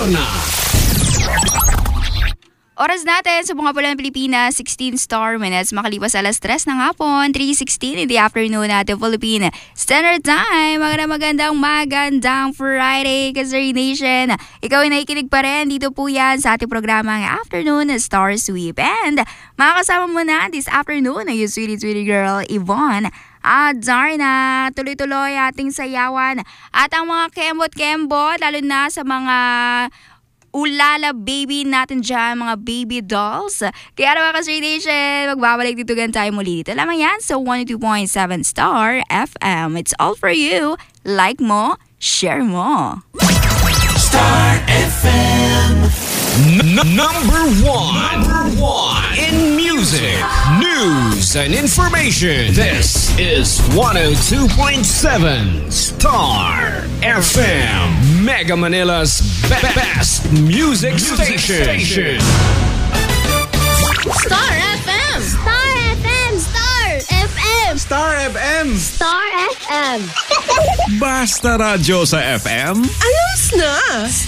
Darna. Oras natin sa Bunga Pula ng Pilipinas, 16 star minutes. Makalipas alas 3 ng hapon, 3:16 in the afternoon natin Philippine Standard Time. Magandang Friday, Kasari Nation. Ikaw ay nakikinig pa rin. Dito po yan sa ating programa ng Afternoon Star Sweep. And makakasama mo na this afternoon ay yung sweetie girl, Yvonne at Darna. Tuloy-tuloy ating sayawan. At ang mga kembot-kembot, lalo na sa mga ulala baby natin dyan, mga baby dolls. Kaya naman ka Straight Nation, magbabalik dito gan tayo muli. Dito lamang yan sa 102.7 Star FM. It's all for you. Like mo, share mo. Star FM. Number one in music, news, and information. This is 102.7 Star FM, Mega Manila's best music station. Star FM! Star FM! Star FM! Star FM! Star FM! Basta radyo sa FM. Ayos na!